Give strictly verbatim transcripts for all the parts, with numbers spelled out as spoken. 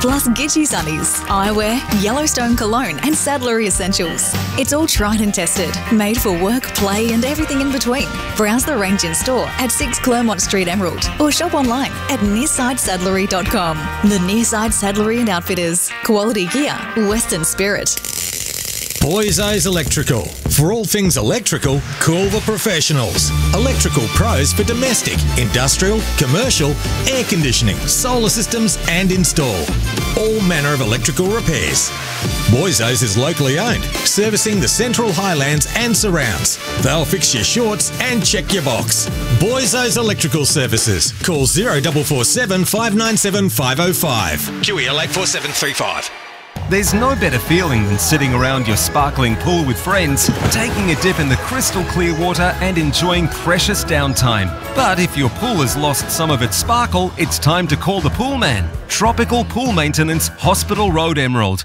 plus Gidgee Sunnies, eyewear, Yellowstone cologne and saddlery essentials. It's all tried and tested, made for work, play and everything in between. Browse the range in store at six Claremont Street, Emerald, or shop online at nearside saddlery dot com. The Nearside Saddlery and Outfitters. Quality gear, Western spirit. Boyzo's Electrical. For all things electrical, call the professionals. Electrical pros for domestic, industrial, commercial, air conditioning, solar systems and install. All manner of electrical repairs. Boyzo's is locally owned, servicing the Central Highlands and surrounds. They'll fix your shorts and check your box. Boyzo's Electrical Services. Call zero four four seven, five nine seven, five oh five. Q E L eight four seven three five. There's no better feeling than sitting around your sparkling pool with friends, taking a dip in the crystal clear water and enjoying precious downtime. But if your pool has lost some of its sparkle, it's time to call the pool man. Tropical Pool Maintenance, Hospital Road, Emerald.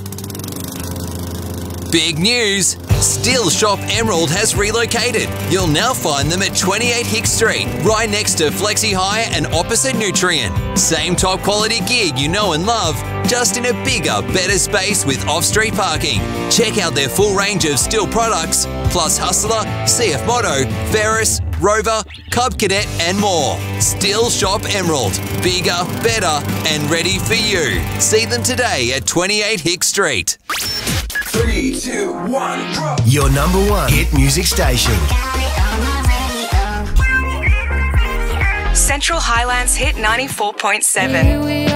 Big news! Steel Shop Emerald has relocated. You'll now find them at twenty-eight Hick Street, right next to Flexi Hire and opposite Nutrient. Same top quality gear you know and love, just in a bigger, better space with off-street parking. Check out their full range of steel products, plus Hustler, C F Moto, Ferris, Rover, Cub Cadet and more. Steel Shop Emerald. Bigger, better and ready for you. See them today at twenty-eight Hick Street. Three, two, one, go! Your number one hit music station. Central Highlands Hit ninety-four point seven.